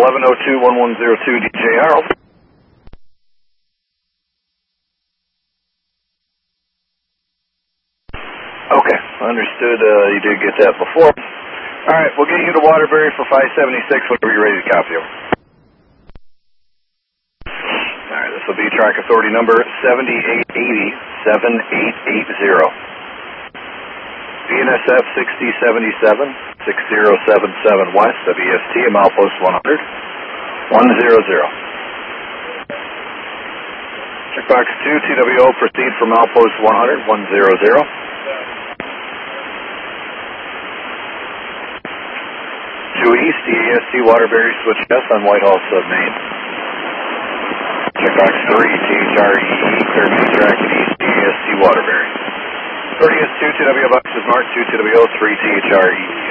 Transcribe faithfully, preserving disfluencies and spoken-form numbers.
eleven oh two, one one zero two, D J Harold. Okay, understood. Uh, you did get that before. All right, we'll get you to Waterbury for five seventy-six whenever you're ready to copy over. All right, this will be track authority number seventy-eight eighty, seven eight eight zero. B N S F sixty seventy-seven, six zero seven seven West, W S T, milepost one hundred, one hundred. Checkbox two, T W O, proceed for milepost one hundred, one hundred. two East, D A S T, Waterbury, switch S on Whitehall Sub Main. Checkbox three, T H R E, clear main track at East, D A S T, Waterbury. thirty S two, T W O box is marked, two T W O, three T H R E.